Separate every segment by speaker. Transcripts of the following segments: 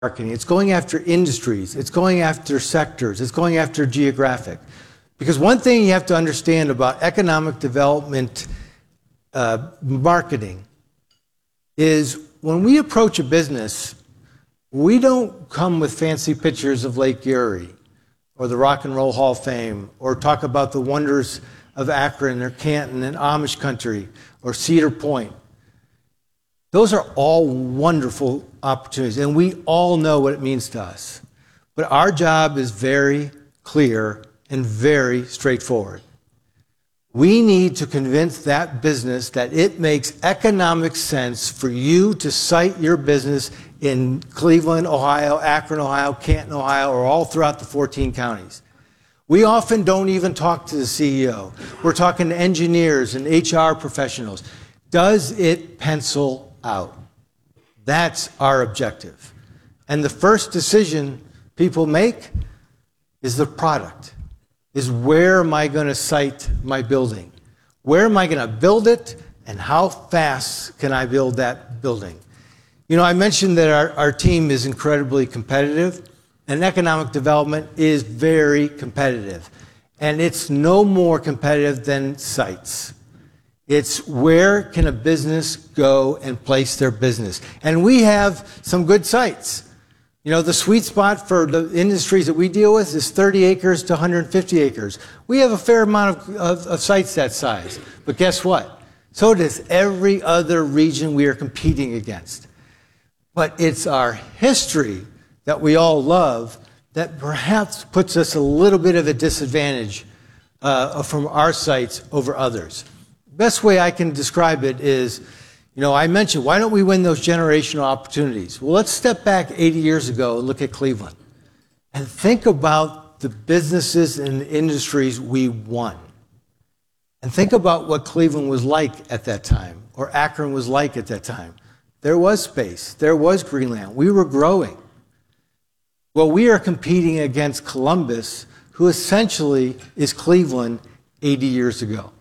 Speaker 1: marketing. It's going after industries. It's going after sectors. It's going after geographic. Because one thing you have to understand about economic development marketing is when we approach a business, we don't come with fancy pictures of Lake Erie or the Rock and Roll Hall of Fame or talk about the wonders of Akron or Canton and Amish country or Cedar Point. Those are all wonderful opportunities, and we all know what it means to us. But our job is very clear and very straightforward. We need to convince that business that it makes economic sense for you to site your business in Cleveland, Ohio, Akron, Ohio, Canton, Ohio, or all throughout the 14 counties. We often don't even talk to the CEO. We're talking to engineers and HR professionals. Does it pencil out? That's our objective. And the first decision people make is the product, is where am I going to site my building? Where am I going to build it, and how fast can I build that building? You know, I mentioned that our team is incredibly competitive, and economic development is very competitive. And it's no more competitive than sites. It's where can a business go and place their business. And we have some good sites. You know, the sweet spot for the industries that we deal with is 30 acres to 150 acres. We have a fair amount of sites that size. But guess what? So does every other region we are competing against. But it's our history that we all love that perhaps puts us a little bit of a disadvantage from our sites over others. Best way I can describe it is, you know, I mentioned, why don't we win those generational opportunities? Well, let's step back 80 years ago and look at Cleveland and think about the businesses and the industries we won. And think about what Cleveland was like at that time, or Akron was like at that time. There was space. There was Greenland. We were growing. Well, we are competing against Columbus, who essentially is Cleveland 80 years ago.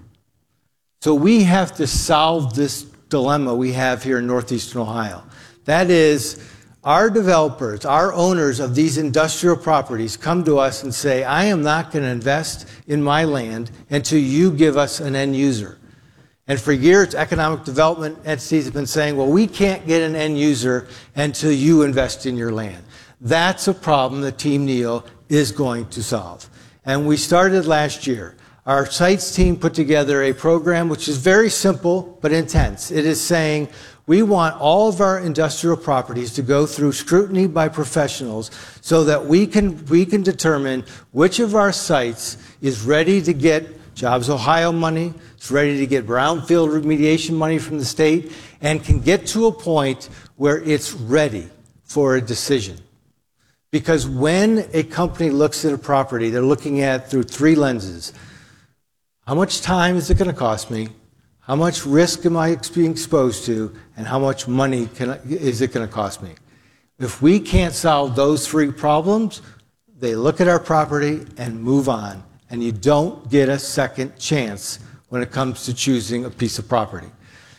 Speaker 1: So we have to solve this dilemma we have here in Northeastern Ohio. That is, our developers, our owners of these industrial properties come to us and say, I am not going to invest in my land until you give us an end user. And for years, economic development entities have been saying, well, we can't get an end user until you invest in your land. That's a problem that Team NEO is going to solve. And we started last year. Our sites team put together a program which is very simple but intense. It is saying we want all of our industrial properties to go through scrutiny by professionals so that we can determine which of our sites is ready to get Jobs Ohio money, it's ready to get brownfield remediation money from the state, and can get to a point where it's ready for a decision. Because when a company looks at a property, they're looking at it through three lenses. How much time is it going to cost me? How much risk am I being exposed to? And how much money is it going to cost me? If we can't solve those three problems, they look at our property and move on. And you don't get a second chance when it comes to choosing a piece of property.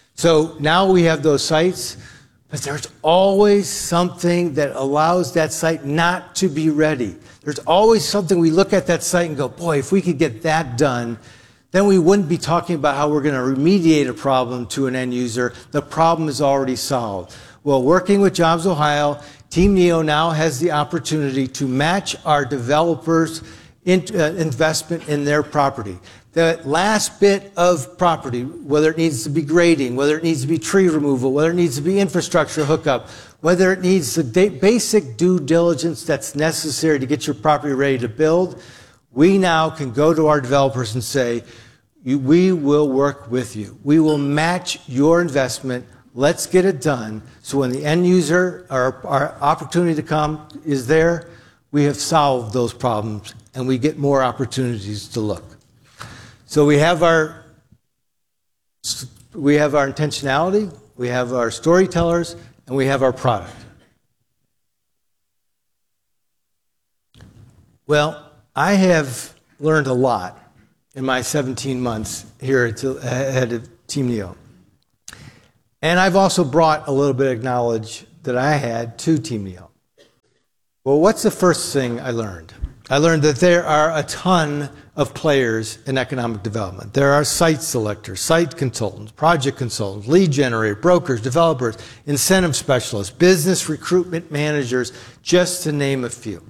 Speaker 1: So now we have those sites, but there's always something that allows that site not to be ready. There's always something we look at that site and go, boy, if we could get that done, then we wouldn't be talking about how we're going to remediate a problem to an end user. The problem is already solved. Well, working with Jobs Ohio, Team NEO now has the opportunity to match our developers' investment in their property. The last bit of property, whether it needs to be grading, whether it needs to be tree removal, whether it needs to be infrastructure hookup, whether it needs the basic due diligence that's necessary to get your property ready to build, we now can go to our developers and say, we will work with you. We will match your investment. Let's get it done. So when the end user, our opportunity to come is there, we have solved those problems and we get more opportunities to look. So we have our intentionality, we have our storytellers, and we have our product. Well, I have learned a lot in my 17 months here at Team NEO. And I've also brought a little bit of knowledge that I had to Team NEO. Well, what's the first thing I learned? I learned that there are a ton of players in economic development. There are site selectors, site consultants, project consultants, lead generators, brokers, developers, incentive specialists, business recruitment managers, just to name a few.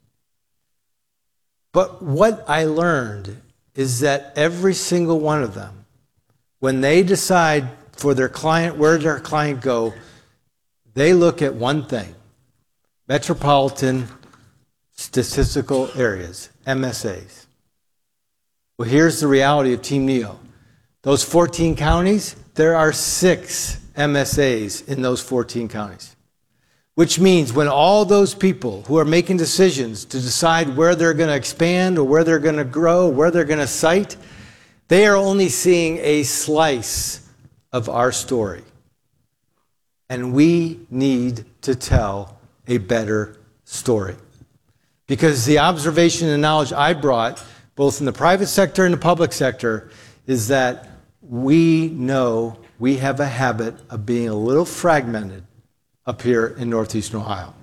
Speaker 1: But what I learned is that every single one of them, when they decide for their client, where their client go, they look at one thing: metropolitan statistical areas, MSAs. Well, here's the reality of Team NEO. Those 14 counties, there are 6 MSAs in those 14 counties. Which means when all those people who are making decisions to decide where they're going to expand or where they're going to grow, where they're going to site, they are only seeing a slice of our story. And we need to tell a better story. Because the observation and knowledge I brought, both in the private sector and the public sector, is that we know we have a habit of being a little fragmented up here in Northeastern Ohio.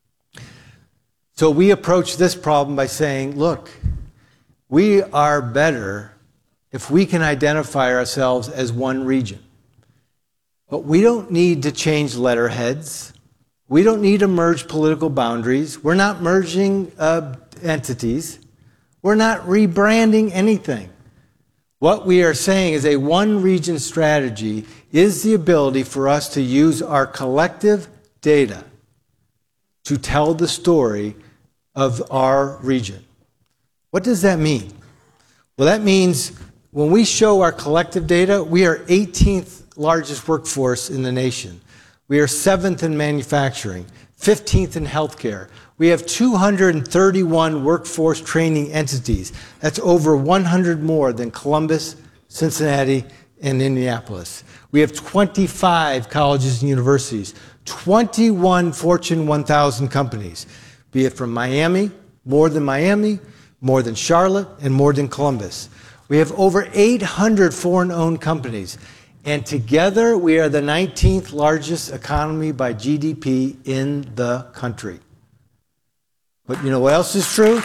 Speaker 1: So we approach this problem by saying, look, we are better if we can identify ourselves as one region. But we don't need to change letterheads. We don't need to merge political boundaries. We're not merging entities. We're not rebranding anything. What we are saying is a one-region strategy is the ability for us to use our collective data to tell the story of our region. What does that mean? Well, that means when we show our collective data, we are 18th largest workforce in the nation. We are 7th in manufacturing, 15th in healthcare. We have 231 workforce training entities. That's over 100 more than Columbus, Cincinnati, and Indianapolis. We have 25 colleges and universities, 21 Fortune 1000 companies, be it from Miami, more than Charlotte, and more than Columbus. We have over 800 foreign-owned companies. And together, we are the 19th largest economy by GDP in the country. But you know what else is true?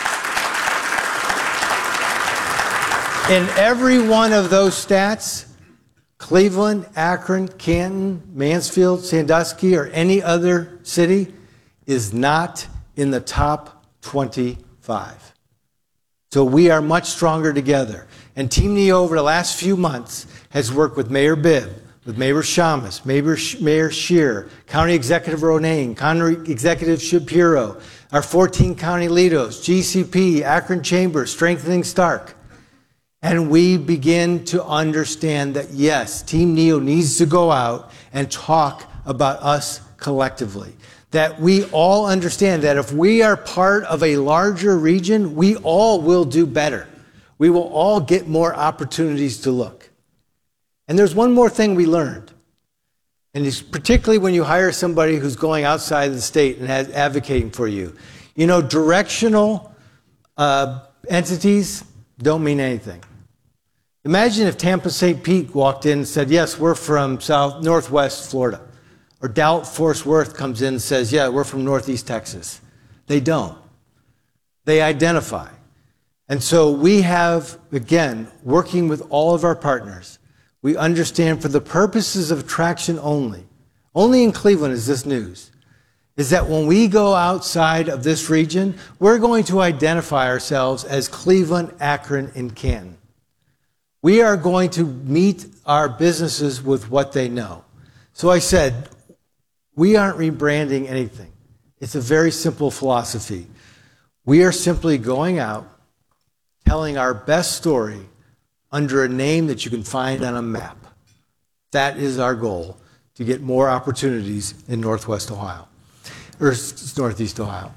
Speaker 1: In every one of those stats, Cleveland, Akron, Canton, Mansfield, Sandusky, or any other city is not in the top 25. So we are much stronger together. And Team NEO over the last few months has worked with Mayor Bibb, with Mayor Shamus, Mayor Scheer, County Executive Ronayne, County Executive Shapiro, our 14 county leaders, GCP, Akron Chamber, Strengthening Stark. And we begin to understand that, yes, Team NEO needs to go out and talk about us collectively. That we all understand that if we are part of a larger region, we all will do better. We will all get more opportunities to look. And there's one more thing we learned. And it's particularly when you hire somebody who's going outside of the state and advocating for you. You know, directional entities don't mean anything. Imagine if Tampa St. Pete walked in and said, yes, we're from Northwest Florida. Or Dallas-Fort Worth comes in and says, yeah, we're from Northeast Texas. They don't. They identify. And so we have, again, working with all of our partners, we understand for the purposes of attraction only in Cleveland is this news, is that when we go outside of this region, we're going to identify ourselves as Cleveland, Akron, and Canton. We are going to meet our businesses with what they know. So I said, we aren't rebranding anything. It's a very simple philosophy. We are simply going out, telling our best story under a name that you can find on a map. That is our goal, to get more opportunities in Northwest Ohio, or Northeast Ohio.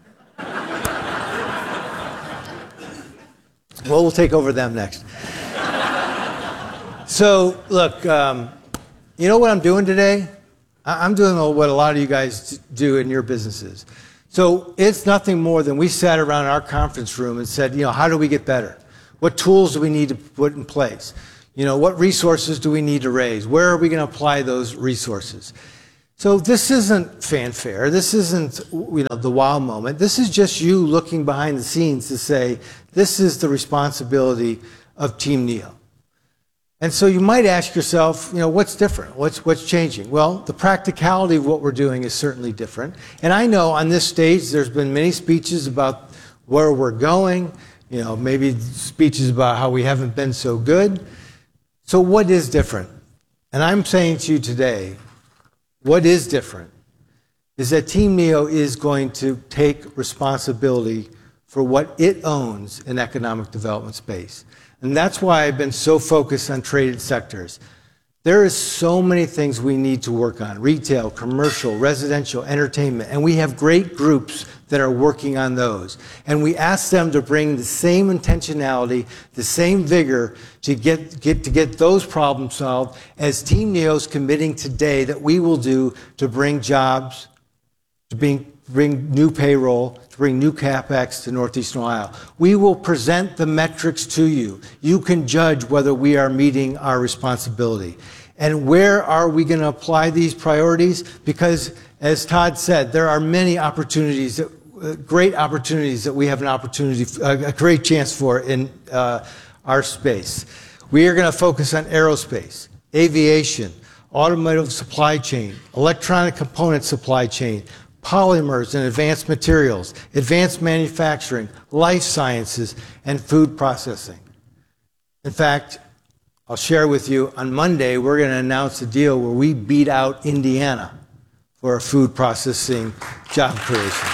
Speaker 1: Well, we'll take over them next. So, look, you know what I'm doing today? I'm doing what a lot of you guys do in your businesses. So it's nothing more than we sat around our conference room and said, you know, how do we get better? What tools do we need to put in place? You know, what resources do we need to raise? Where are we going to apply those resources? So this isn't fanfare. This isn't, the wow moment. This is just you looking behind the scenes to say, this is the responsibility of Team Neo. And so you might ask yourself, what's different? What's changing? Well, the practicality of what we're doing is certainly different. And I know on this stage there's been many speeches about where we're going, maybe speeches about how we haven't been so good. So what is different? And I'm saying to you today, what is different is that Team Neo is going to take responsibility for what it owns in economic development space. And that's why I've been so focused on traded sectors. There is so many things we need to work on: retail, commercial, residential, entertainment. And we have great groups that are working on those. And we ask them to bring the same intentionality, the same vigor to get those problems solved as Team Neo's committing today that we will do to bring jobs, to bring new payroll, to bring new CapEx to Northeastern Ohio. We will present the metrics to you. You can judge whether we are meeting our responsibility. And where are we going to apply these priorities? Because, as Todd said, there are many opportunities, great opportunities that we have a great chance for in our space. We are going to focus on aerospace, aviation, automotive supply chain, electronic component supply chain, polymers and advanced materials, advanced manufacturing, life sciences, and food processing. In fact, I'll share with you, on Monday, we're going to announce a deal where we beat out Indiana for a food processing job creation.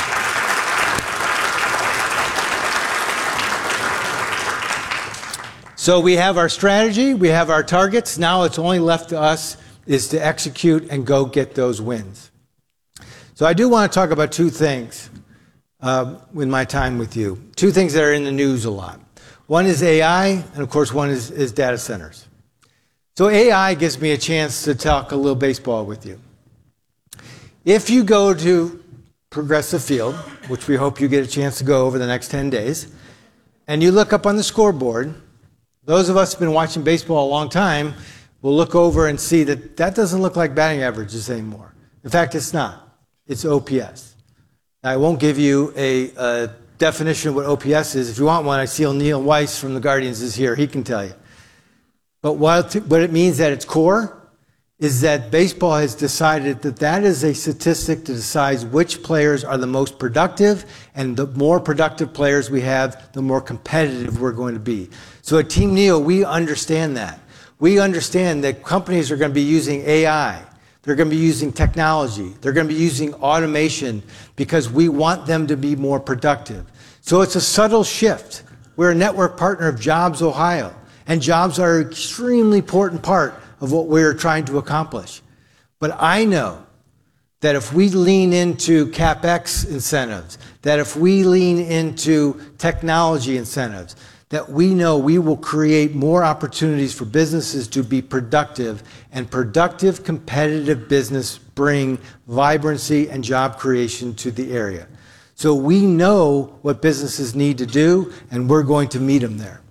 Speaker 1: So we have our strategy, we have our targets. Now it's only left to us is to execute and go get those wins. So I do want to talk about two things in my time with you. Two things that are in the news a lot. One is AI, and of course one is data centers. So AI gives me a chance to talk a little baseball with you. If you go to Progressive Field, which we hope you get a chance to go over the next 10 days, and you look up on the scoreboard, those of us who've been watching baseball a long time will look over and see that that doesn't look like batting averages anymore. In fact, it's not. It's OPS. Now, I won't give you a definition of what OPS is. If you want one, I see Neil Weiss from the Guardians is here. He can tell you. But what it means at its core is that baseball has decided that that is a statistic to decide which players are the most productive, and the more productive players we have, the more competitive we're going to be. So at Team Neo, we understand that. We understand that companies are going to be using AI. They're going to be using technology. They're going to be using automation because we want them to be more productive. So it's a subtle shift. We're a network partner of Jobs Ohio, and jobs are an extremely important part of what we're trying to accomplish. But I know that if we lean into CapEx incentives, that if we lean into technology incentives, that we know we will create more opportunities for businesses to be productive, and productive, competitive business bring vibrancy and job creation to the area. So we know what businesses need to do, and we're going to meet them there.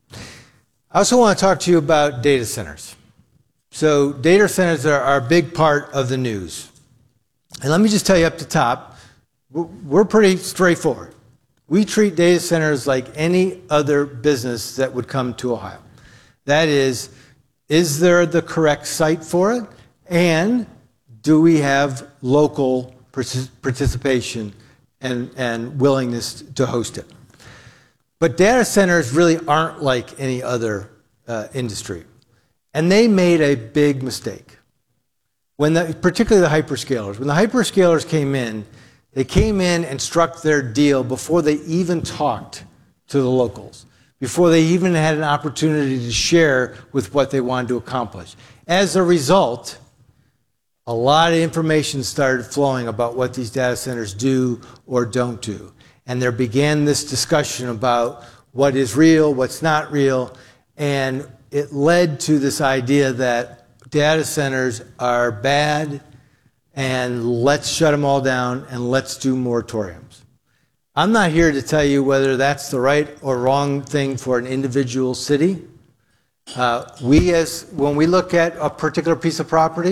Speaker 1: I also want to talk to you about data centers. So data centers are a big part of the news. And let me just tell you up the top, we're pretty straightforward. We treat data centers like any other business that would come to Ohio. That is there the correct site for it? And do we have local participation and willingness to host it? But data centers really aren't like any other industry. And they made a big mistake. Particularly the hyperscalers. When the hyperscalers came in, they came in and struck their deal before they even talked to the locals, before they even had an opportunity to share with what they wanted to accomplish. As a result, a lot of information started flowing about what these data centers do or don't do. And there began this discussion about what is real, what's not real, and it led to this idea that data centers are bad, and let's shut them all down, and let's do moratoriums. I'm not here to tell you whether that's the right or wrong thing for an individual city. When we look at a particular piece of property,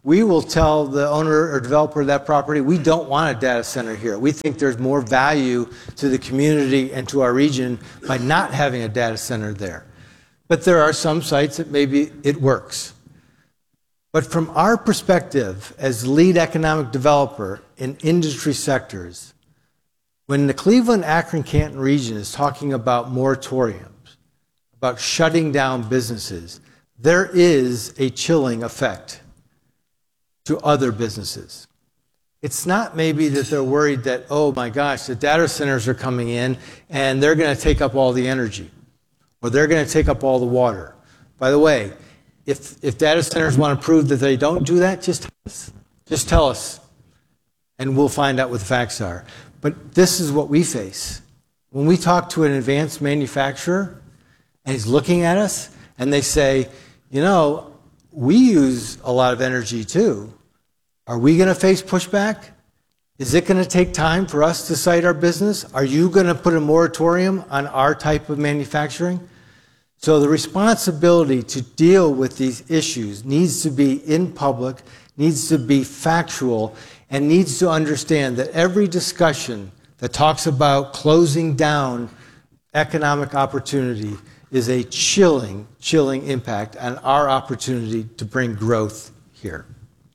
Speaker 1: we will tell the owner or developer of that property, we don't want a data center here. We think there's more value to the community and to our region by not having a data center there. But there are some sites that maybe it works. But from our perspective as lead economic developer in industry sectors, when the Cleveland, Akron, Canton region is talking about moratoriums, about shutting down businesses, there is a chilling effect to other businesses. It's not maybe that they're worried that, oh my gosh, the data centers are coming in and they're going to take up all the energy, or they're going to take up all the water. By the way, if data centers want to prove that they don't do that, just tell us. Just tell us, and we'll find out what the facts are. But this is what we face. When we talk to an advanced manufacturer, and he's looking at us, and they say, you know, we use a lot of energy too. Are we going to face pushback? Is it going to take time for us to site our business? Are you going to put a moratorium on our type of manufacturing? So the responsibility to deal with these issues needs to be in public, needs to be factual, and needs to understand that every discussion that talks about closing down economic opportunity is a chilling impact on our opportunity to bring growth here.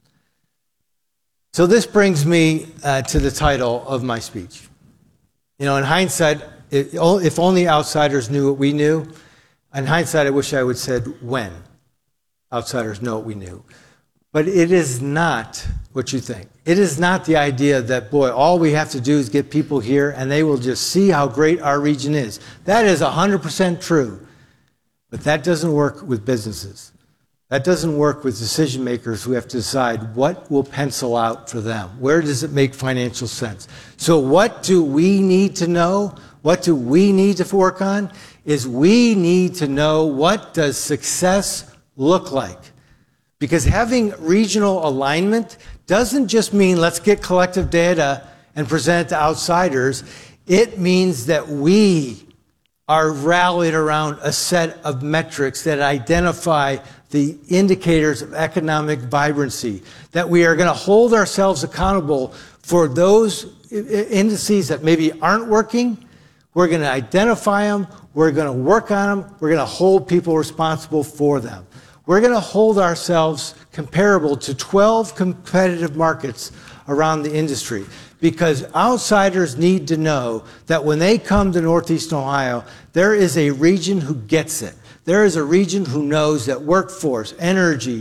Speaker 1: So this brings me to the title of my speech. You know, in hindsight, if only outsiders knew what we knew. In hindsight, I wish I would have said when outsiders know what we knew. But it is not what you think. It is not the idea that, boy, all we have to do is get people here and they will just see how great our region is. That is 100% true. But that doesn't work with businesses. That doesn't work with decision makers who have to decide what will pencil out for them. Where does it make financial sense? So what do we need to know? What do we need to work on? Is we need to know, what does success look like? Because having regional alignment doesn't just mean let's get collective data and present it to outsiders. It means that we are rallied around a set of metrics that identify the indicators of economic vibrancy, that we are going to hold ourselves accountable for those indices that maybe aren't working. We're going to identify them. We're going to work on them. We're going to hold people responsible for them. We're going to hold ourselves comparable to 12 competitive markets around the industry, because outsiders need to know that when they come to Northeast Ohio, there is a region who gets it. There is a region who knows that workforce, energy,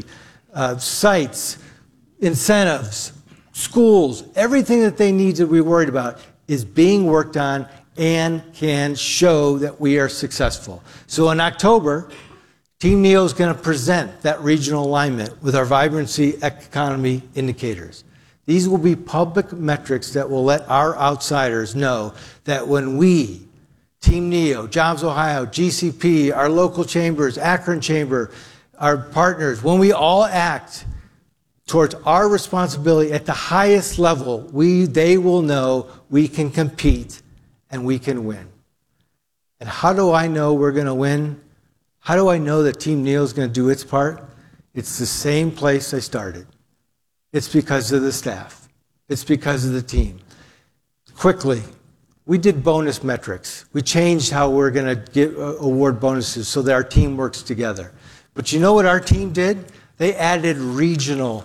Speaker 1: sites, incentives, schools, everything that they need to be worried about is being worked on and can show that we are successful. So in October, Team NEO is going to present that regional alignment with our vibrancy economy indicators. These will be public metrics that will let our outsiders know that when we, Team NEO, Jobs Ohio, GCP, our local chambers, Akron Chamber, our partners, when we all act towards our responsibility at the highest level, they will know we can compete and we can win. And how do I know we're going to win? How do I know that Team NEO is going to do its part? It's the same place I started. It's because of the staff. It's because of the team. Quickly, we did bonus metrics. We changed how we're going to award bonuses so that our team works together. But you know what our team did? They added regional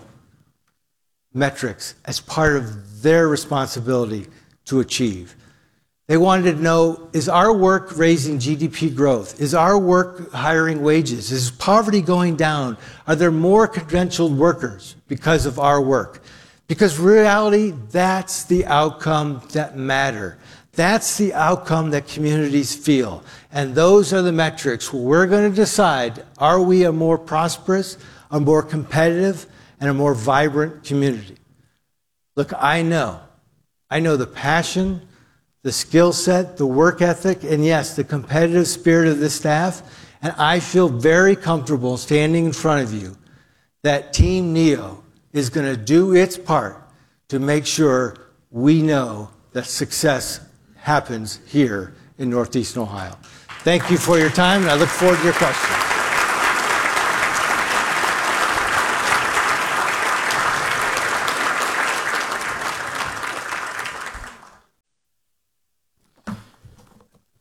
Speaker 1: metrics as part of their responsibility to achieve. They wanted to know, is our work raising GDP growth? Is our work hiring wages? Is poverty going down? Are there more credentialed workers because of our work? Because reality, that's the outcome that matter. That's the outcome that communities feel. And those are the metrics where we're going to decide, are we a more prosperous, a more competitive, and a more vibrant community? Look, I know the passion, the skill set, the work ethic, and yes, the competitive spirit of this staff. And I feel very comfortable standing in front of you that Team NEO is going to do its part to make sure we know that success happens here in Northeast Ohio. Thank you for your time, and I look forward to your questions.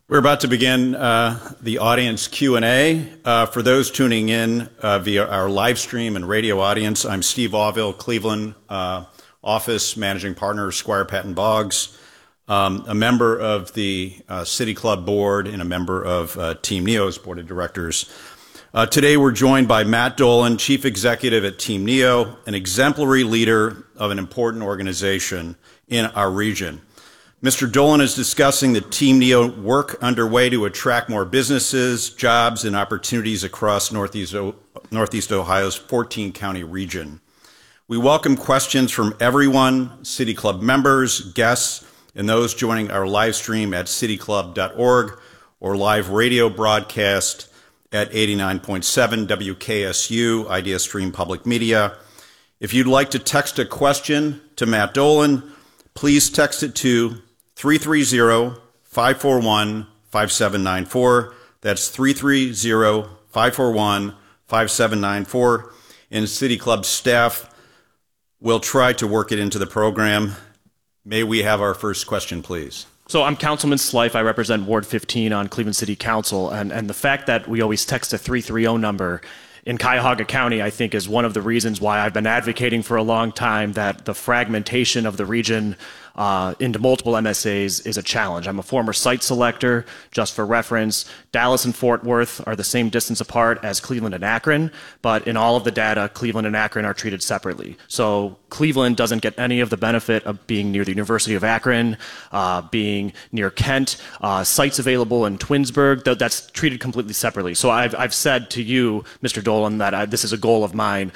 Speaker 2: We're about to begin the audience Q&A. For those tuning in via our live stream and radio audience, I'm Steve Auvill, Cleveland office managing partner of Squire Patton Boggs, a member of the City Club board and a member of Team Neo's board of directors. Today we're joined by Matt Dolan, chief executive at Team Neo, an exemplary leader of an important organization in our region. Mr. Dolan is discussing the Team Neo work underway to attract more businesses, jobs, and opportunities across Northeast Ohio's 14-county region. We welcome questions from everyone, City Club members, guests, and those joining our live stream at cityclub.org or live radio broadcast at 89.7 WKSU, Idea Stream Public Media. If you'd like to text a question to Matt Dolan, please text it to 330-541-5794. That's 330-541-5794. And City Club staff will try to work it into the program. May we have our first question, please?
Speaker 3: So I'm Councilman Slife. I represent Ward 15 on Cleveland City Council. And the fact that we always text a 330 number in Cuyahoga County, I think, is one of the reasons why I've been advocating for a long time that the fragmentation of the region into multiple MSAs is a challenge. I'm a former site selector. Just for reference, Dallas and Fort Worth are the same distance apart as Cleveland and Akron, but in all of the data, Cleveland and Akron are treated separately. So Cleveland doesn't get any of the benefit of being near the University of Akron, being near Kent, sites available in Twinsburg, that's treated completely separately. So I've said to you, Mr. Dolan, that this is a goal of mine.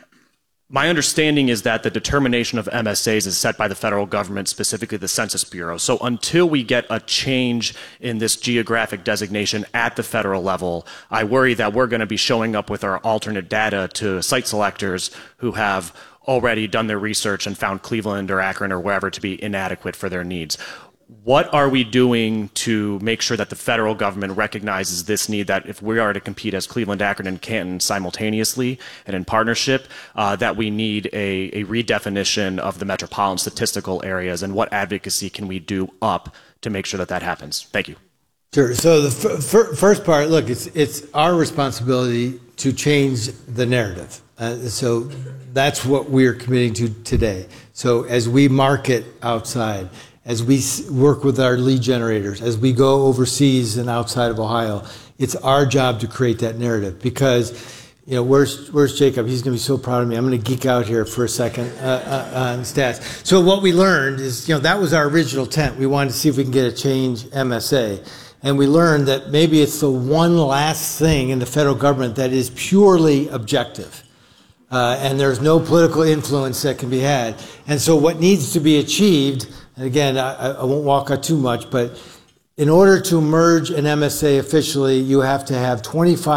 Speaker 3: My understanding is that the determination of MSAs is set by the federal government, specifically the Census Bureau. So until we get a change in this geographic designation at the federal level, I worry that we're going to be showing up with our alternate data to site selectors who have already done their research and found Cleveland or Akron or wherever to be inadequate for their needs. What are we doing to make sure that the federal government recognizes this need, that if we are to compete as Cleveland, Akron, and Canton simultaneously and in partnership, that we need a redefinition of the metropolitan statistical areas, and what advocacy can we do up to make sure that that happens? Thank you.
Speaker 1: Sure. So the first part, look, it's our responsibility to change the narrative. So that's what we're committing to today. So as we market outside, as we work with our lead generators, as we go overseas and outside of Ohio, it's our job to create that narrative. Because, you know, where's Jacob? He's going to be so proud of me. I'm going to geek out here for a second on stats. So what we learned is, you know, that was our original intent. We wanted to see if we can get a change MSA. And we learned that maybe it's the one last thing in the federal government that is purely objective. And there's no political influence that can be had. And so what needs to be achieved, and again, I won't walk out too much, but in order to merge an MSA officially, you have to have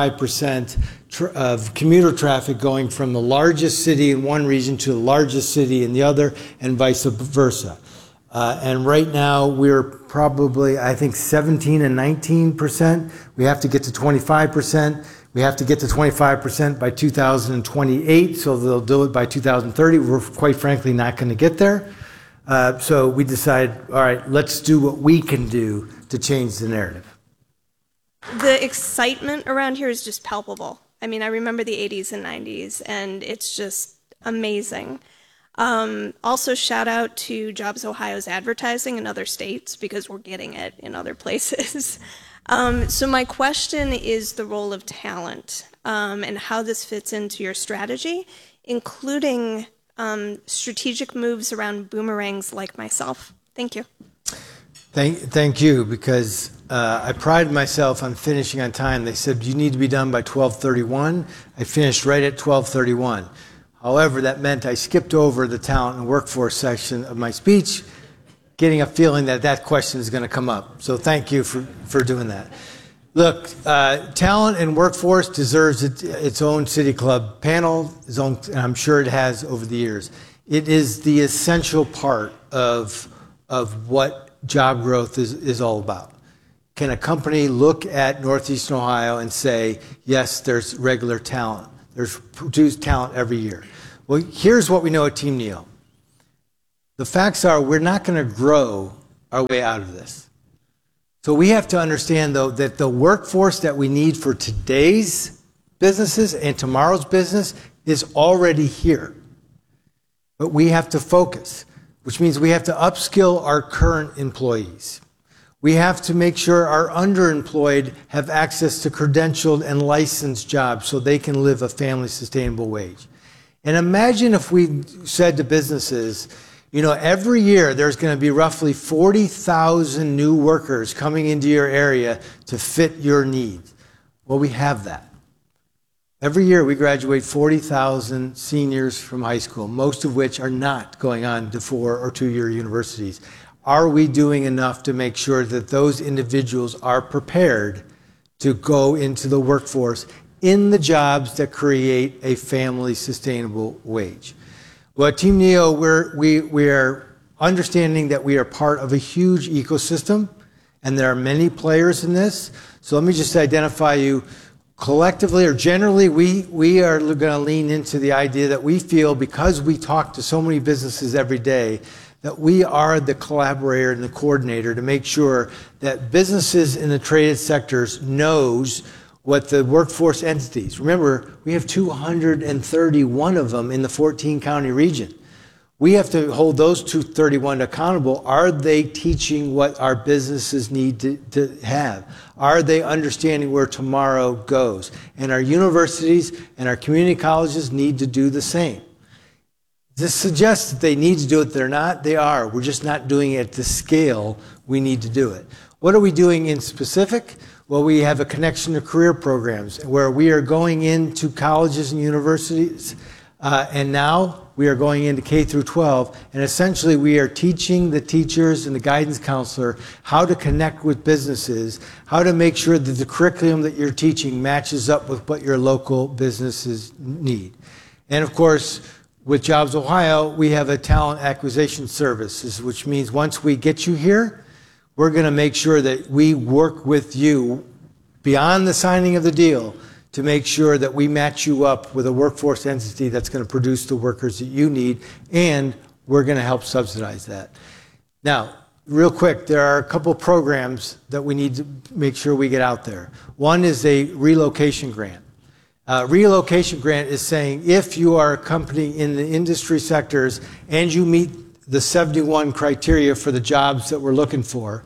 Speaker 1: 25% of commuter traffic going from the largest city in one region to the largest city in the other, and vice versa. And right now, we're probably, I think, 17 and 19%. We have to get to 25%. We have to get to 25% by 2028, so they'll do it by 2030. We're quite frankly not going to get there. So we decided, all right, let's do what we can do to change the narrative.
Speaker 4: The excitement around here is just palpable. I mean, I remember the 80s and 90s, and it's just amazing. Also, shout out to Jobs Ohio's advertising in other states, because we're getting it in other places. So my question is the role of talent and how this fits into your strategy, including strategic moves around boomerangs like myself. Thank you.
Speaker 1: Thank you, because I pride myself on finishing on time. They said you need to be done by 12:31. I finished right at 12:31. However, that meant I skipped over the talent and workforce section of my speech, getting a feeling that that question is going to come up. So thank you for doing that. Look, talent and workforce deserves its own City Club panel, and I'm sure it has over the years. It is the essential part of what job growth is all about. Can a company look at Northeastern Ohio and say, yes, there's regular talent, there's produced talent every year? Well, here's what we know at Team Neo. The facts are we're not going to grow our way out of this. So we have to understand, though, that the workforce that we need for today's businesses and tomorrow's business is already here. But we have to focus, which means we have to upskill our current employees. We have to make sure our underemployed have access to credentialed and licensed jobs so they can live a family sustainable wage. And imagine if we said to businesses, you know, every year there's going to be roughly 40,000 new workers coming into your area to fit your needs. Well, we have that. Every year we graduate 40,000 seniors from high school, most of which are not going on to 4- or 2-year universities. Are we doing enough to make sure that those individuals are prepared to go into the workforce in the jobs that create a family sustainable wage? Well, at Team NEO, we are understanding that we are part of a huge ecosystem, and there are many players in this. So let me just identify you. Collectively or generally, we are going to lean into the idea that we feel, because we talk to so many businesses every day, that we are the collaborator and the coordinator to make sure that businesses in the traded sectors knows what the workforce entities. Remember, we have 231 of them in the 14-county region. We have to hold those 231 accountable. Are they teaching what our businesses need to have? Are they understanding where tomorrow goes? And our universities and our community colleges need to do the same. This suggests that they need to do it. They're not. They are. We're just not doing it at the scale we need to do it. What are we doing in specific? Well, we have a connection to career programs where we are going into colleges and universities, and now we are going into K through 12, and essentially we are teaching the teachers and the guidance counselor how to connect with businesses, how to make sure that the curriculum that you're teaching matches up with what your local businesses need. And of course, with Jobs Ohio, we have a talent acquisition service, which means once we get you here, we're going to make sure that we work with you beyond the signing of the deal to make sure that we match you up with a workforce entity that's going to produce the workers that you need, and we're going to help subsidize that. Now, real quick, there are a couple programs that we need to make sure we get out there. One is a relocation grant. Relocation grant is saying if you are a company in the industry sectors and you meet the 71 criteria for the jobs that we're looking for,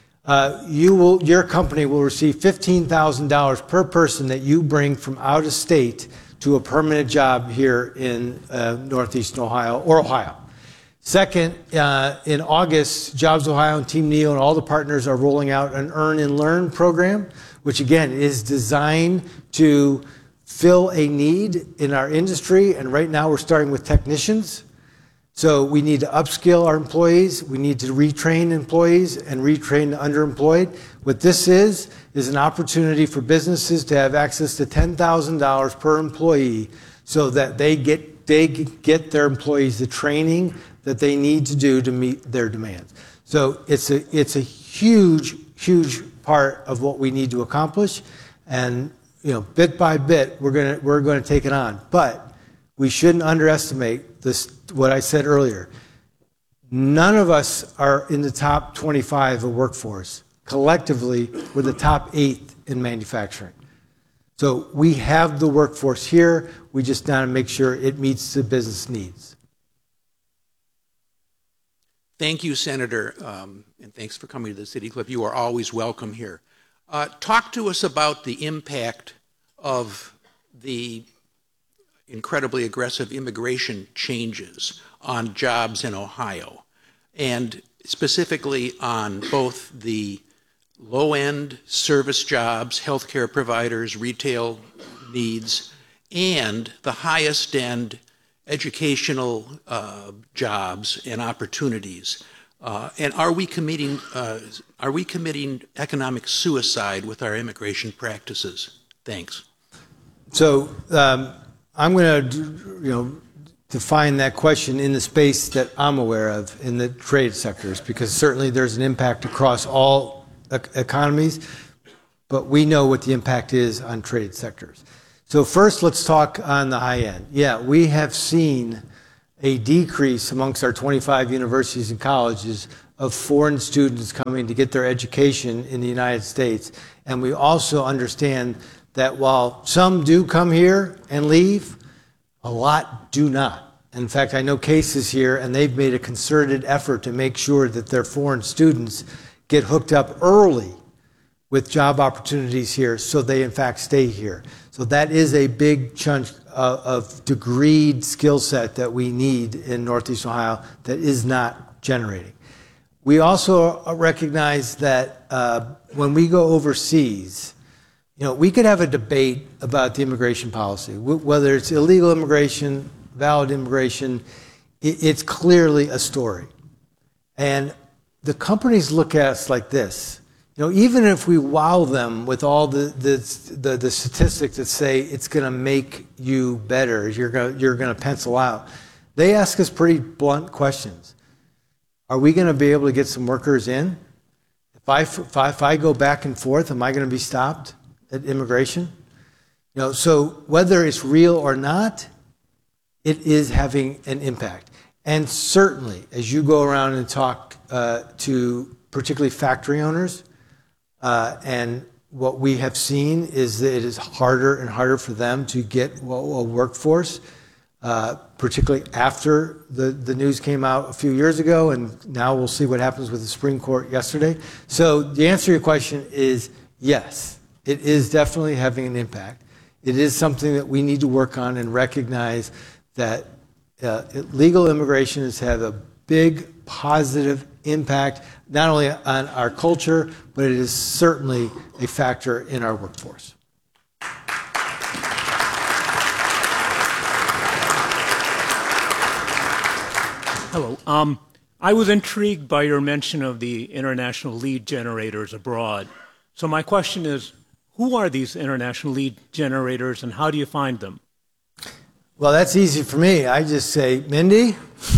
Speaker 1: your company will receive $15,000 per person that you bring from out of state to a permanent job here in Northeast Ohio or Ohio. Second, in August, Jobs Ohio and Team NEO and all the partners are rolling out an Earn and Learn program, which again is designed to fill a need in our industry. And right now we're starting with technicians. So we need to upskill our employees. We need to retrain employees and retrain the underemployed. What this is an opportunity for businesses to have access to $10,000 per employee so that they get their employees the training that they need to do to meet their demands. So it's a huge, huge part of what we need to accomplish. And bit by bit, we're going to take it on. But we shouldn't underestimate this, what I said earlier. None of us are in the top 25 of workforce. Collectively, we're the top 8 in manufacturing. So we have the workforce here. We just got to make sure it meets the business needs.
Speaker 5: Thank you, Senator, and thanks for coming to the City Clip. You are always welcome here. Talk to us about the impact of the incredibly aggressive immigration changes on jobs in Ohio, and specifically on both the low-end service jobs, healthcare providers, retail needs, and the highest-end educational jobs and opportunities. And are we committing economic suicide with our immigration practices? Thanks.
Speaker 1: So I'm going to define that question in the space that I'm aware of in the trade sectors, because certainly there's an impact across all economies, but we know what the impact is on trade sectors. So first, let's talk on the high end. Yeah, we have seen a decrease amongst our 25 universities and colleges of foreign students coming to get their education in the United States. And we also understand that while some do come here and leave, a lot do not. In fact, I know cases here, and they've made a concerted effort to make sure that their foreign students get hooked up early with job opportunities here so they in fact stay here. So that is a big chunk of degreed skill set that we need in Northeast Ohio that is not generating. We also recognize that when we go overseas, we could have a debate about the immigration policy, whether it's illegal immigration, valid immigration. It's clearly a story. And the companies look at us like this. Even if we wow them with all the statistics that say it's going to make you better, you're going to pencil out, they ask us pretty blunt questions. Are we going to be able to get some workers in? If I go back and forth, am I going to be stopped at immigration? So whether it's real or not, it is having an impact. And certainly, as you go around and talk to particularly factory owners, and what we have seen is that it is harder and harder for them to get a workforce, particularly after the news came out a few years ago, and now we'll see what happens with the Supreme Court yesterday. So the answer to your question is yes, it is definitely having an impact. It is something that we need to work on and recognize that legal immigration has had a big positive impact, not only on our culture, but it is certainly a factor in our workforce.
Speaker 6: Hello. I was intrigued by your mention of the international lead generators abroad. So my question is, who are these international lead generators and how do you find them?
Speaker 1: Well, that's easy for me. I just say, Mindy.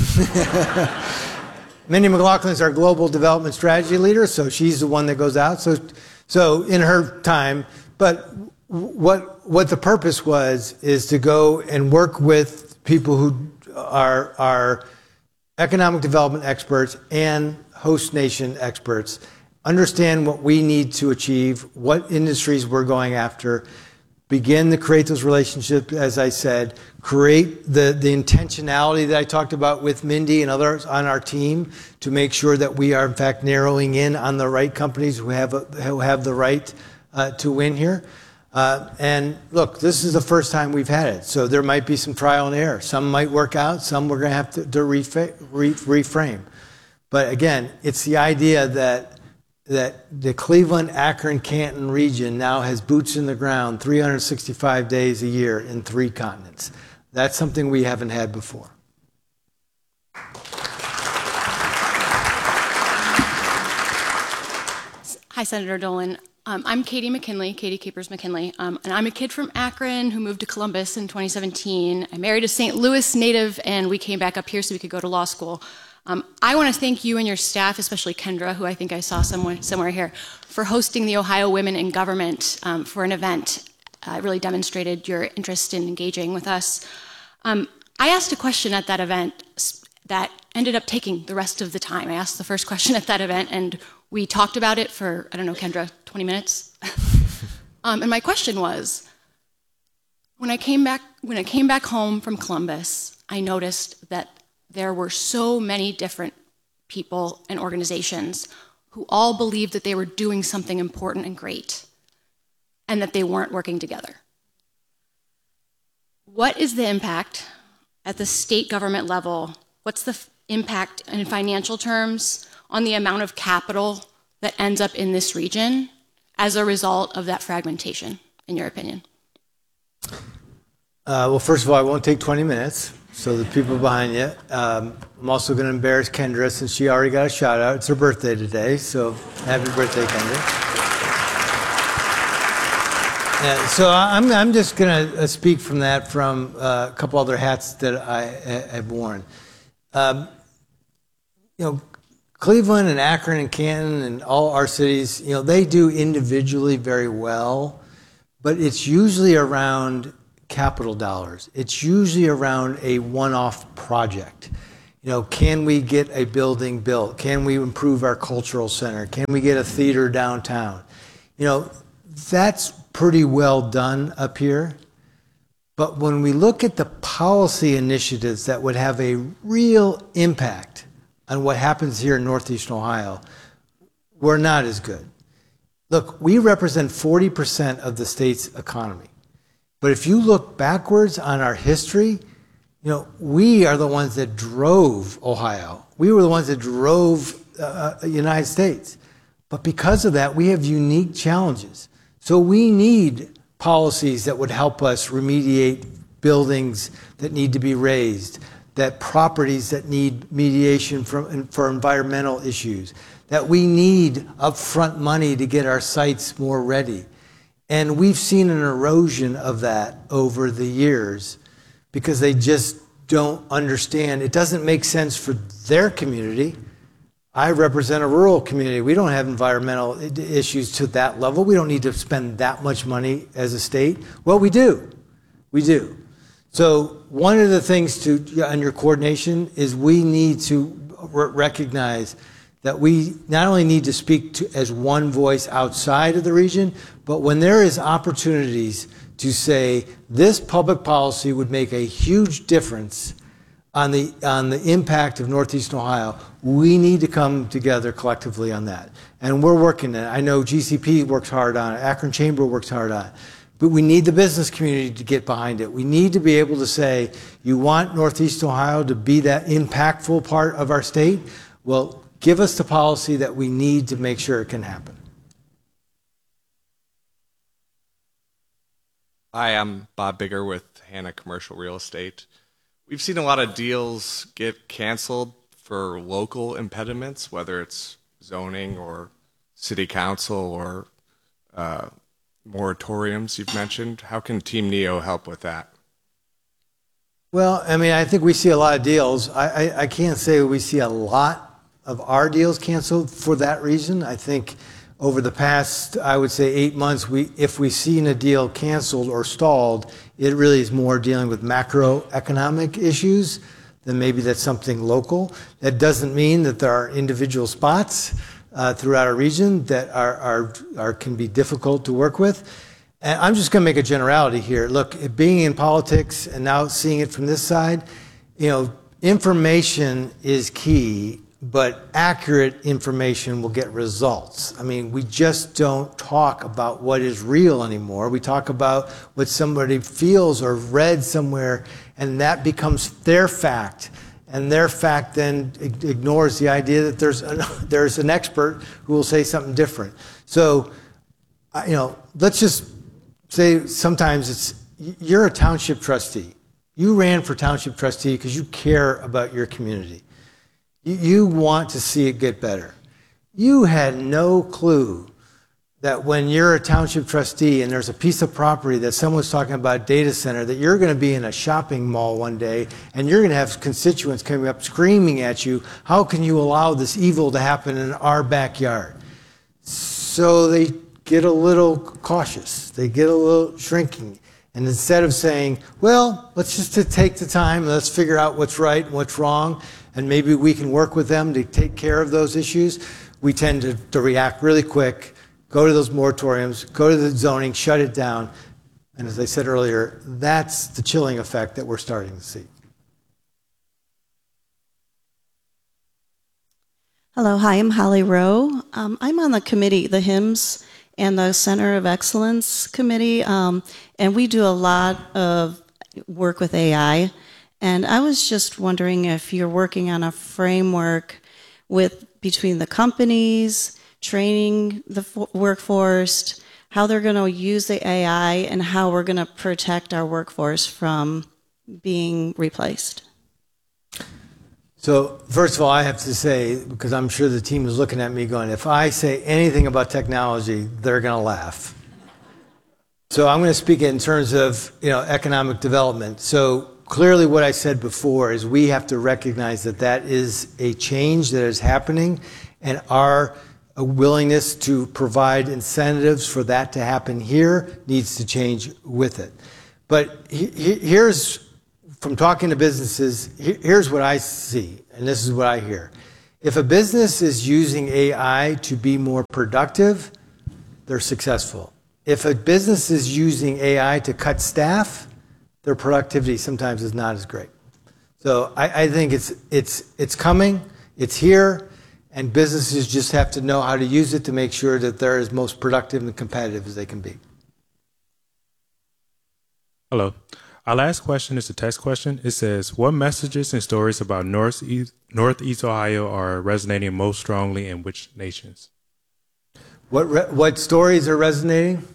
Speaker 1: Mindy McLaughlin is our global development strategy leader, so she's the one that goes out. So in her time, but what the purpose is to go and work with people who are economic development experts and host nation experts, understand what we need to achieve, what industries we're going after, begin to create those relationships, as I said, create the intentionality that I talked about with Mindy and others on our team to make sure that we are, in fact, narrowing in on the right companies who have the right to win here. And look, this is the first time we've had it, so there might be some trial and error. Some might work out, some we're going to have to reframe. But again, it's the idea that the Cleveland, Akron, Canton region now has boots in the ground 365 days a year in 3 continents. That's something we haven't had before.
Speaker 7: Hi, Senator Dolan. I'm Katie McKinley, Katie Capers McKinley, and I'm a kid from Akron who moved to Columbus in 2017. I married a St. Louis native, and we came back up here so we could go to law school. I want to thank you and your staff, especially Kendra, who I think I saw somewhere here, for hosting the Ohio Women in Government for an event. It really demonstrated your interest in engaging with us. I asked a question at that event that ended up taking the rest of the time. I asked the first question at that event, and we talked about it for, I don't know, Kendra, 20 minutes. And my question was, when I came back home from Columbus, I noticed that there were so many different people and organizations who all believed that they were doing something important and great, and that they weren't working together. What is the impact at the state government level? What's the impact in financial terms on the amount of capital that ends up in this region as a result of that fragmentation, in your opinion?
Speaker 1: Well, first of all, I won't take 20 minutes. So the people behind you. I'm also going to embarrass Kendra since she already got a shout out. It's her birthday today, so happy birthday, Kendra. So I'm just going to speak from that from a couple other hats that I have worn. Cleveland and Akron and Canton and all our cities, they do individually very well, but it's usually around capital dollars. It's usually around a one-off project. Can we get a building built? Can we improve our cultural center? Can we get a theater downtown? That's pretty well done up here. But when we look at the policy initiatives that would have a real impact on what happens here in Northeastern Ohio, we're not as good. Look, we represent 40% of the state's economy. But if you look backwards on our history, we are the ones that drove Ohio. We were the ones that drove the United States. But because of that, we have unique challenges. So we need policies that would help us remediate buildings that need to be raised, that properties that need mediation for environmental issues, that we need upfront money to get our sites more ready. And we've seen an erosion of that over the years because they just don't understand. It doesn't make sense for their community. I represent a rural community. We don't have environmental issues to that level. We don't need to spend that much money as a state. Well, we do. We do. So one of the things on your coordination is we need to recognize that we not only need to speak as one voice outside of the region, but when there is opportunities to say this public policy would make a huge difference on the impact of Northeastern Ohio, we need to come together collectively on that. And we're working on it. I know GCP works hard on it. Akron Chamber works hard on it. But we need the business community to get behind it. We need to be able to say, you want Northeast Ohio to be that impactful part of our state? Well, give us the policy that we need to make sure it can happen.
Speaker 8: Hi, I'm Bob Bigger with Hannah Commercial Real Estate. We've seen a lot of deals get canceled for local impediments, whether it's zoning or city council or moratoriums you've mentioned. How can Team NEO help with that?
Speaker 1: Well, I think we see a lot of deals. I can't say we see a lot of our deals canceled for that reason. I think over the past, I would say 8 months, if we've seen a deal canceled or stalled, it really is more dealing with macroeconomic issues than maybe that's something local. That doesn't mean that there are individual spots throughout our region that can be difficult to work with. And I'm just going to make a generality here. Look, being in politics and now seeing it from this side, information is key, but accurate information will get results. We just don't talk about what is real anymore. We talk about what somebody feels or read somewhere, and that becomes their fact. And their fact then ignores the idea that there's an expert who will say something different. So, let's just say sometimes you're a township trustee. You ran for township trustee because you care about your community. You want to see it get better. You had no clue that when you're a township trustee and there's a piece of property that someone's talking about data center, that you're going to be in a shopping mall one day and you're going to have constituents coming up screaming at you, how can you allow this evil to happen in our backyard? So they get a little cautious. They get a little shrinking. And instead of saying, well, let's just take the time and let's figure out what's right and what's wrong, and maybe we can work with them to take care of those issues, we tend to react really quick, go to those moratoriums, go to the zoning, shut it down. And as I said earlier, that's the chilling effect that we're starting to see.
Speaker 9: Hello, hi, I'm Holly Rowe. I'm on the committee, the HIMSS and the Center of Excellence Committee, and we do a lot of work with AI. And I was just wondering if you're working on a framework between the companies, training the workforce, how they're going to use the AI, and how we're going to protect our workforce from being replaced.
Speaker 1: So first of all, I have to say, because I'm sure the team is looking at me going, if I say anything about technology, they're going to laugh. So I'm going to speak in terms of economic development. So clearly what I said before is we have to recognize that is a change that is happening, and our willingness to provide incentives for that to happen here needs to change with it. But here's from talking to businesses, here's what I see, and this is what I hear. If a business is using AI to be more productive, they're successful. If a business is using AI to cut staff, their productivity sometimes is not as great. So I think it's coming, it's here, and businesses just have to know how to use it to make sure that they're as most productive and competitive as they can be.
Speaker 10: Hello. Our last question is a text question. It says, what messages and stories about Northeast Ohio are resonating most strongly in which nations?
Speaker 1: What stories are resonating?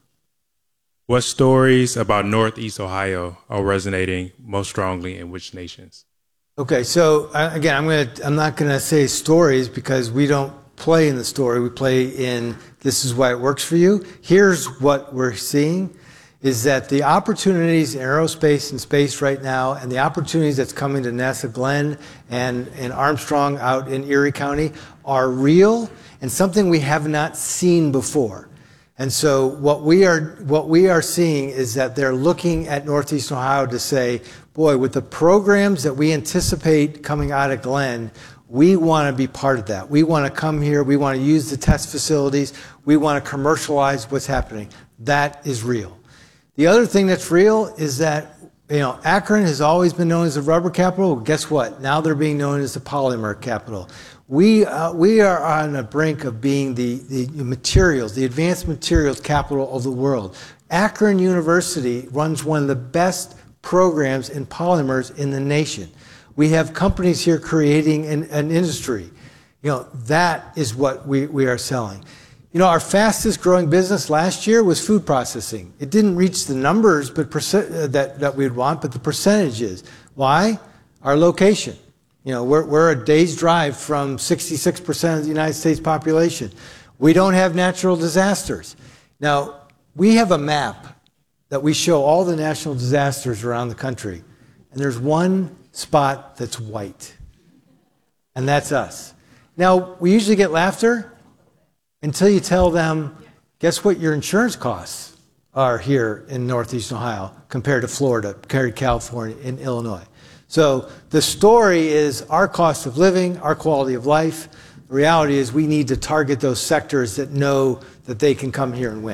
Speaker 10: What stories about Northeast Ohio are resonating most strongly in which nations?
Speaker 1: Okay, so again, I'm not going to say stories because we don't play in the story. We play in this is why it works for you. Here's what we're seeing is that the opportunities in aerospace and space right now and the opportunities that's coming to NASA Glenn and Armstrong out in Erie County are real and something we have not seen before. And so what we are seeing is that they're looking at Northeast Ohio to say, boy, with the programs that we anticipate coming out of Glenn, we want to be part of that. We want to come here. We want to use the test facilities. We want to commercialize what's happening. That is real. The other thing that's real is that, Akron has always been known as the rubber capital. Well, guess what? Now they're being known as the polymer capital. We are on the brink of being the materials, the advanced materials capital of the world. Akron University runs one of the best programs in polymers in the nation. We have companies here creating an industry. That is what we are selling. Our fastest growing business last year was food processing. It didn't reach the numbers that we'd want, but the percentages. Why? Our location. We're a day's drive from 66% of the United States population. We don't have natural disasters. Now, we have a map that we show all the national disasters around the country, and there's one spot that's white, and that's us. Now, we usually get laughter until you tell them, guess what your insurance costs are here in Northeast Ohio compared to Florida, compared to California, and Illinois. So the story is our cost of living, our quality of life. The reality is we need to target those sectors that know that they can come here and win.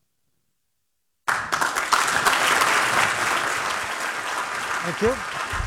Speaker 1: Thank you.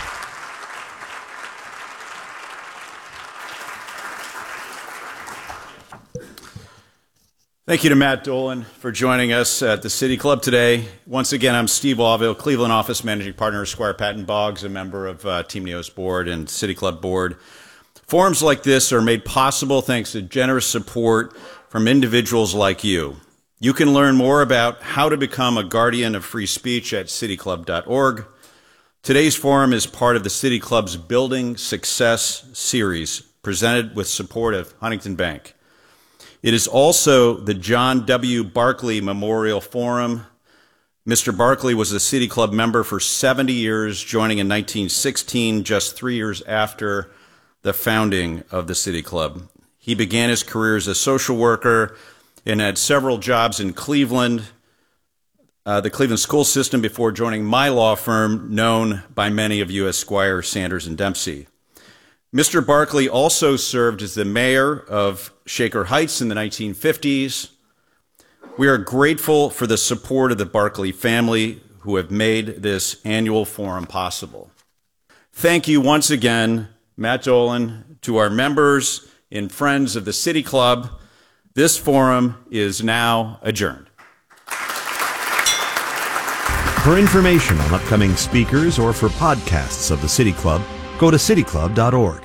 Speaker 2: Thank you to Matt Dolan for joining us at the City Club today. Once again, I'm Steve Allville, Cleveland office managing partner of Squire Patton Boggs, a member of Team Neo's board and City Club board. Forums like this are made possible thanks to generous support from individuals like you. You can learn more about how to become a guardian of free speech at cityclub.org. Today's forum is part of the City Club's Building Success series, presented with support of Huntington Bank. It is also the John W. Barkley Memorial Forum. Mr. Barkley was a City Club member for 70 years, joining in 1916, just 3 years after the founding of the City Club. He began his career as a social worker and had several jobs in Cleveland, the Cleveland school system, before joining my law firm, known by many of you as Squire, Sanders, and Dempsey. Mr. Barkley also served as the mayor of Shaker Heights in the 1950s. We are grateful for the support of the Barkley family who have made this annual forum possible. Thank you once again, Matt Dolan, to our members and friends of the City Club. This forum is now adjourned.
Speaker 11: For information on upcoming speakers or for podcasts of the City Club, go to cityclub.org.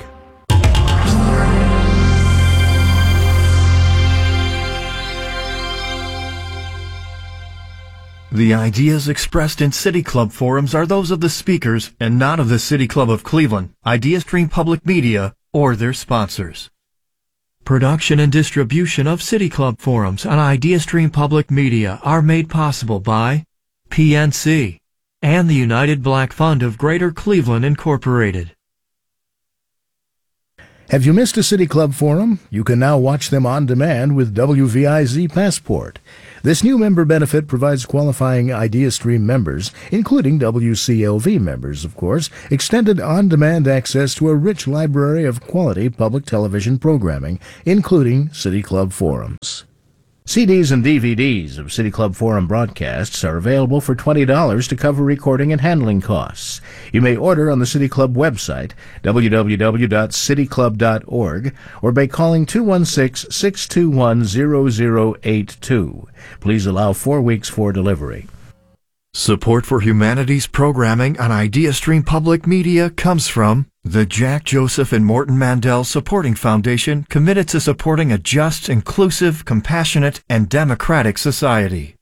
Speaker 12: The ideas expressed in City Club forums are those of the speakers and not of the City Club of Cleveland, IdeaStream Public Media, or their sponsors. Production and distribution of City Club forums on IdeaStream Public Media are made possible by PNC and the United Black Fund of Greater Cleveland, Incorporated.
Speaker 13: Have you missed a City Club forum? You can now watch them on demand with WVIZ Passport. This new member benefit provides qualifying IdeaStream members, including WCLV members, of course, extended on-demand access to a rich library of quality public television programming, including City Club forums. CDs and DVDs of City Club Forum broadcasts are available for $20 to cover recording and handling costs. You may order on the City Club website, www.cityclub.org, or by calling 216-621-0082. Please allow 4 weeks for delivery.
Speaker 12: Support for humanities programming on IdeaStream Public Media comes from the Jack Joseph and Morton Mandel Supporting Foundation, committed to supporting a just, inclusive, compassionate, and democratic society.